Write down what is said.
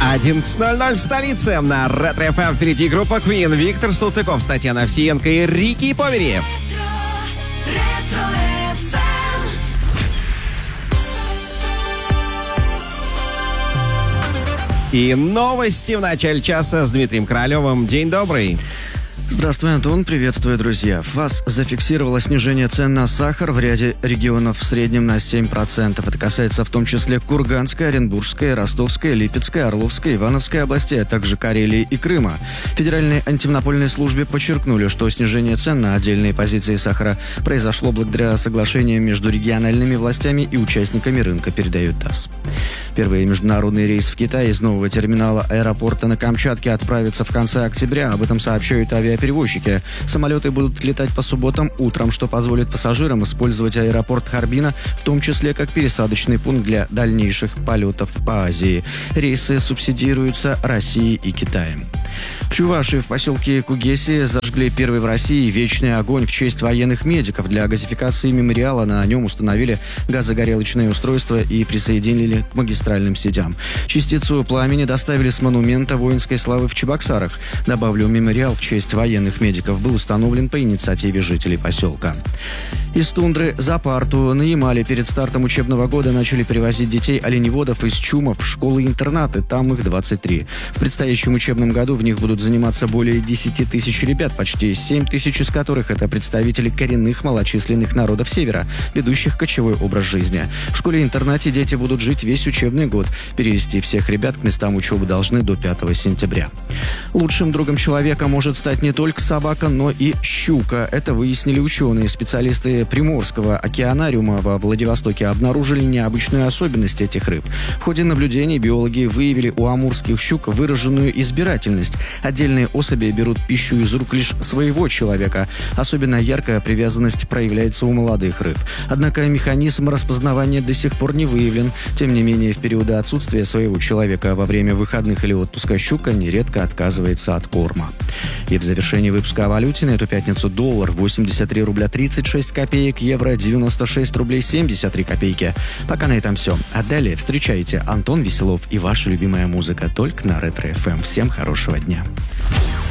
11:00 в столице. На Ретро-ФМ впереди группа Queen, Виктор Салтыков, Татьяна Овсиенко и Рики Повери. И новости в начале часа с Дмитрием Королевым. День добрый. Здравствуй, Антон. Приветствую, друзья. ФАС зафиксировала снижение цен на сахар в ряде регионов в среднем на 7%. Это касается в том числе Курганской, Оренбургской, Ростовской, Липецкой, Орловской, Ивановской областей, а также Карелии и Крыма. В Федеральной антимонопольной службе подчеркнули, что снижение цен на отдельные позиции сахара произошло благодаря соглашениям между региональными властями и участниками рынка, передает ТАСС. Первый международный рейс в Китай из нового терминала аэропорта на Камчатке отправится в конце октября. Об этом сообщают авиаперевозчики. Самолеты будут летать по субботам утром, что позволит пассажирам использовать аэропорт Харбина, в том числе как пересадочный пункт для дальнейших полетов по Азии. Рейсы субсидируются Россией и Китаем. В Чувашии в поселке Кугеси зажгли первый в России вечный огонь в честь военных медиков. Для газификации мемориала на нем установили газогорелочное устройство и присоединили к магистральным сетям. Частицу пламени доставили с монумента воинской славы в Чебоксарах. Добавлю, мемориал в честь военных медиков был установлен по инициативе жителей поселка. Из тундры за парту на Ямале перед стартом учебного года начали перевозить детей оленеводов из Чумов в школы-интернаты. Там их 23. В предстоящем учебном году в них будут заниматься более 10 тысяч ребят, почти 7 тысяч из которых это представители коренных малочисленных народов Севера, ведущих кочевой образ жизни. В школе-интернате дети будут жить весь учебный год. Перевести всех ребят к местам учебы должны до 5 сентября. Лучшим другом человека может стать не только собака, но и щука. Это выяснили ученые. Специалисты Приморского океанариума во Владивостоке обнаружили необычную особенность этих рыб. В ходе наблюдений биологи выявили у амурских щук выраженную избирательность. Отдельные особи берут пищу из рук лишь своего человека. Особенно яркая привязанность проявляется у молодых рыб. Однако механизм распознавания до сих пор не выявлен. Тем не менее, в периоды отсутствия своего человека во время выходных или отпуска щука нередко отказывается от корма. И в завершении выпуска о валюте на эту пятницу доллар 83 рубля 36 копеек, евро 96 рублей 73 копейки. Пока на этом все. А далее встречайте Антон Веселов и ваша любимая музыка только на Ретро-ФМ. Всем хорошего дня.